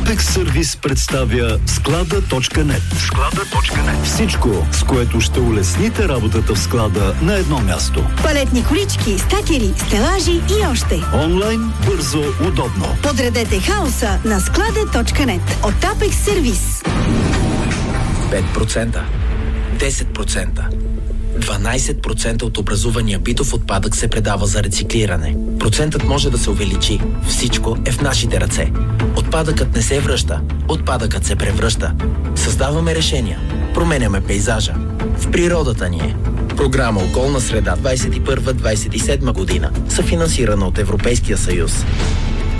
Apex Сервис представя склада.нет. Всичко, с което ще улесните работата в склада на едно място. Палетни колички, стакери, стелажи и още. Онлайн, бързо, удобно. Подредете хаоса на склада.нет от Apex Сервис. 5%, 10%, 12% от образувания битов отпадък се предава за рециклиране. Процентът може да се увеличи. Всичко е в нашите ръце. Отпадъкът не се връща. Отпадъкът се превръща. Създаваме решения. Променяме пейзажа. В природата ни е. Програма Околна среда 21-27 година. Съфинансирана от Европейския съюз.